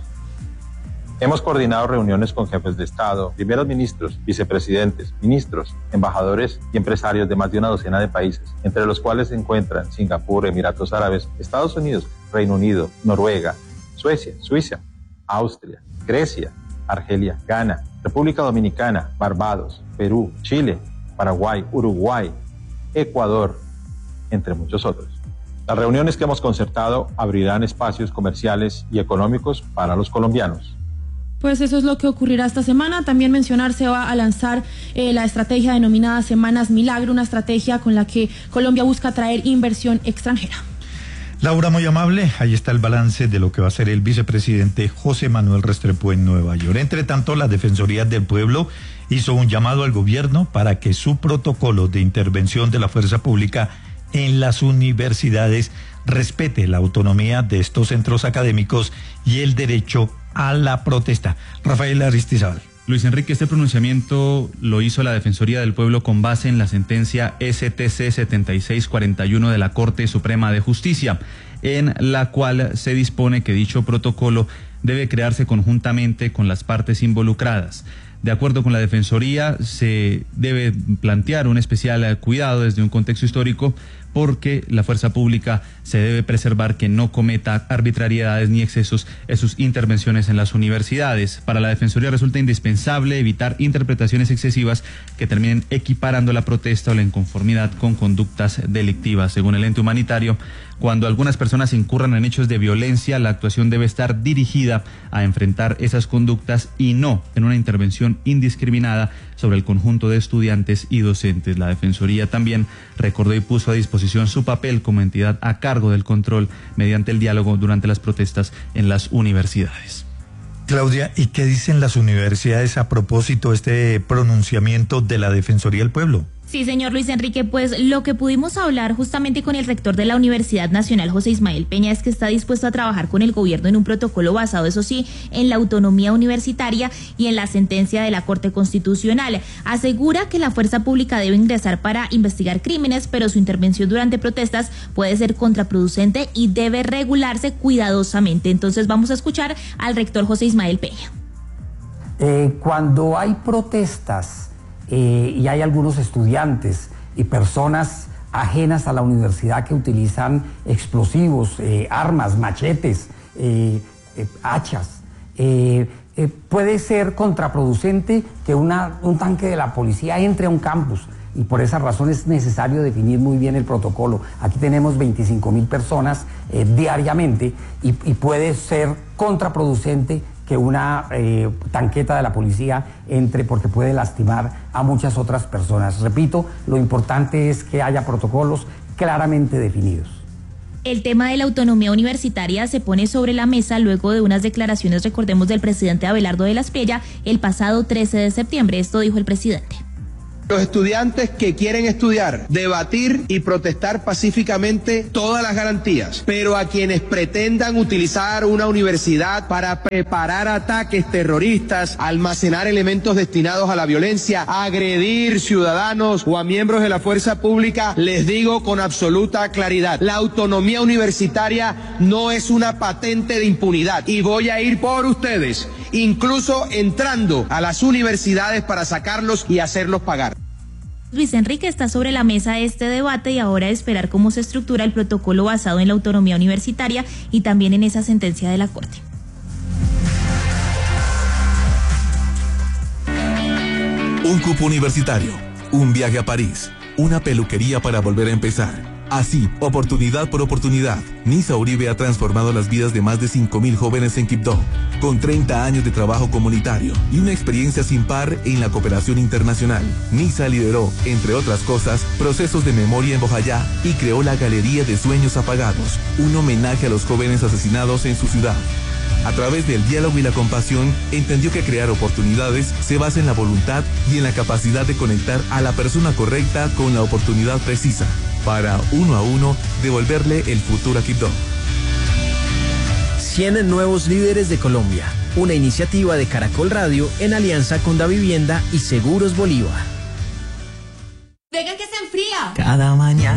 Hemos coordinado reuniones con jefes de Estado, primeros ministros, vicepresidentes, ministros, embajadores y empresarios de más de una docena de países, entre los cuales se encuentran Singapur, Emiratos Árabes, Estados Unidos, Reino Unido, Noruega, Suecia, Suiza, Austria, Grecia, Argelia, Ghana, República Dominicana, Barbados, Perú, Chile, Paraguay, Uruguay, Ecuador, entre muchos otros. Las reuniones que hemos concertado abrirán espacios comerciales y económicos para los colombianos. Pues eso es lo que ocurrirá esta semana. También mencionar, se va a lanzar eh, la estrategia denominada Semanas Milagro, una estrategia con la que Colombia busca atraer inversión extranjera. Laura, muy amable, ahí está el balance de lo que va a ser el vicepresidente José Manuel Restrepo en Nueva York. Entre tanto, la Defensoría del Pueblo hizo un llamado al gobierno para que su protocolo de intervención de la fuerza pública en las universidades respete la autonomía de estos centros académicos y el derecho a la protesta. Rafael Aristizábal. Luis Enrique, este pronunciamiento lo hizo la Defensoría del Pueblo con base en la sentencia S T C setenta y seis cuarenta y uno de la Corte Suprema de Justicia, en la cual se dispone que dicho protocolo debe crearse conjuntamente con las partes involucradas. De acuerdo con la Defensoría, se debe plantear un especial cuidado desde un contexto histórico porque la fuerza pública se debe preservar que no cometa arbitrariedades ni excesos en sus intervenciones en las universidades. Para la Defensoría resulta indispensable evitar interpretaciones excesivas que terminen equiparando la protesta o la inconformidad con conductas delictivas. Según el ente humanitario, cuando algunas personas incurran en hechos de violencia, la actuación debe estar dirigida a enfrentar esas conductas y no en una intervención indiscriminada sobre el conjunto de estudiantes y docentes. La Defensoría también recordó y puso a disposición su papel como entidad a cargo del control mediante el diálogo durante las protestas en las universidades. Claudia, ¿y qué dicen las universidades a propósito de este pronunciamiento de la Defensoría del Pueblo? Sí, señor Luis Enrique, pues lo que pudimos hablar justamente con el rector de la Universidad Nacional, José Ismael Peña, es que está dispuesto a trabajar con el gobierno en un protocolo basado, eso sí, en la autonomía universitaria y en la sentencia de la Corte Constitucional. Asegura que la fuerza pública debe ingresar para investigar crímenes, pero su intervención durante protestas puede ser contraproducente y debe regularse cuidadosamente. Entonces vamos a escuchar al rector José Ismael Peña. Eh, cuando hay protestas eh, y hay algunos estudiantes y personas ajenas a la universidad que utilizan explosivos, eh, armas, machetes, eh, eh, hachas, eh, eh, puede ser contraproducente que una, un tanque de la policía entre a un campus. Y por esa razón es necesario definir muy bien el protocolo. Aquí tenemos veinticinco mil personas eh, diariamente y, y puede ser contraproducente que una eh, tanqueta de la policía entre porque puede lastimar a muchas otras personas. Repito, lo importante es que haya protocolos claramente definidos. El tema de la autonomía universitaria se pone sobre la mesa luego de unas declaraciones, recordemos, del presidente Abelardo de la Espriella el pasado trece de septiembre. Esto dijo el presidente. Los estudiantes que quieren estudiar, debatir y protestar pacíficamente, todas las garantías. Pero a quienes pretendan utilizar una universidad para preparar ataques terroristas, almacenar elementos destinados a la violencia, agredir ciudadanos o a miembros de la fuerza pública, les digo con absoluta claridad, la autonomía universitaria no es una patente de impunidad y voy a ir por ustedes, incluso entrando a las universidades para sacarlos y hacerlos pagar. Luis Enrique, está sobre la mesa este debate y ahora esperar cómo se estructura el protocolo basado en la autonomía universitaria y también en esa sentencia de la Corte. Un cupo universitario, un viaje a París, una peluquería para volver a empezar. Así, oportunidad por oportunidad, Nisa Uribe ha transformado las vidas de más de cinco mil jóvenes en Quibdó, con treinta años de trabajo comunitario y una experiencia sin par en la cooperación internacional. Nisa lideró, entre otras cosas, procesos de memoria en Bojayá y creó la Galería de Sueños Apagados, un homenaje a los jóvenes asesinados en su ciudad. A través del diálogo y la compasión, entendió que crear oportunidades se basa en la voluntad y en la capacidad de conectar a la persona correcta con la oportunidad precisa, para uno a uno devolverle el futuro a Quibdó. cien nuevos líderes de Colombia, una iniciativa de Caracol Radio en alianza con Davivienda y Seguros Bolívar. Venga que se enfría. Cada mañana.